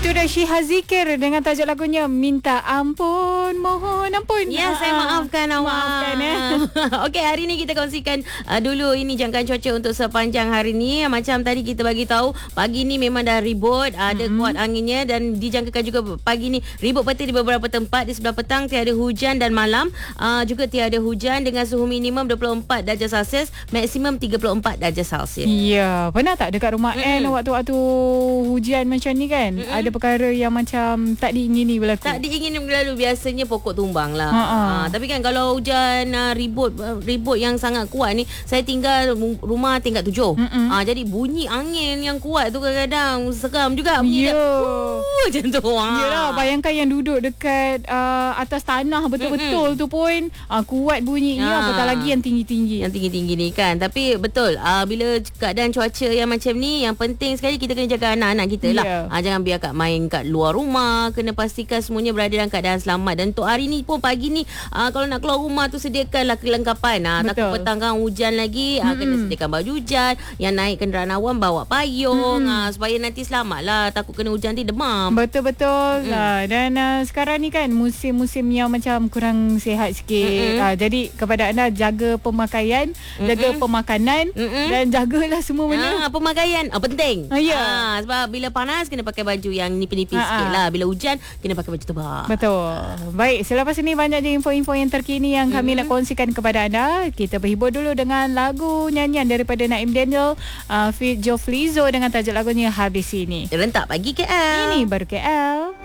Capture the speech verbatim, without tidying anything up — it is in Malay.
Itu dah Syiha Zikir dengan tajuk lagunya Minta Ampun, Mohon Ampun. Ya, saya maafkan awak. Maafkan ya. Okey, hari ni kita kongsikan uh, dulu ini jangkaan cuaca untuk sepanjang hari ni. Macam tadi kita bagi tahu, pagi ni memang dah ribut, ada mm-hmm. kuat anginnya dan dijangkakan juga pagi ni ribut peti di beberapa tempat. Di sebelah petang tiada hujan dan malam uh, juga tiada hujan dengan suhu minimum dua puluh empat darjah Celsius, maksimum tiga puluh empat darjah Celsius. Ya, pernah tak dekat rumah mm-hmm. Anne waktu-waktu hujan macam ni kan? Mm-hmm. Ada perkara yang macam tak diingini berlaku. Tak diingini berlalu, biasanya pokok tumbang lah. Ha, tapi kan kalau hujan uh, ribut ribut yang sangat kuat ni, saya tinggal rumah tingkat tujuh. Ha, jadi bunyi angin yang kuat tu kadang-kadang seram juga. Bunyi ya. dia, macam tu. Ha. Yelah, bayangkan yang duduk dekat uh, atas tanah betul-betul Mm-mm. tu pun uh, kuat bunyinya. Ha. Apatah lagi yang tinggi-tinggi. Yang tinggi-tinggi ni kan. Tapi betul, uh, bila keadaan cuaca yang macam ni, yang penting sekali kita kena jaga anak-anak kita lah. Yeah. Ha, jangan biar kat main kat luar rumah. Kena pastikan semuanya berada dalam keadaan selamat. Dan untuk hari ni pun, pagi ni uh, kalau nak keluar rumah tu sediakanlah kelengkapan. Ha, takut petang kan hujan lagi, uh, kena sediakan baju hujan. Yang naik kenderaan awam bawa payung, uh, supaya nanti selamat lah. Takut kena hujan nanti demam. Betul-betul lah. Dan uh, sekarang ni kan musim-musim yang macam kurang sihat sikit. Uh, jadi kepada anda, jaga pemakaian, Mm-mm. jaga pemakanan, Mm-mm. dan jagalah semua benda. Ha, pemakaian oh, penting. Uh, ya. Ha, sebab bila panas kena pakai baju yang nipis-nipis uh-huh. sikit lah. Bila hujan kena pakai baju tebal. Betul. Baik, selepas ini banyak je info-info yang terkini yang kami mm-hmm. nak kongsikan kepada anda. Kita berhibur dulu dengan lagu nyanyian daripada Naim Daniel, uh, feat Joe Flizzo dengan tajuk lagunya Habis Ini. Rentak pagi K L. Ini baru K L.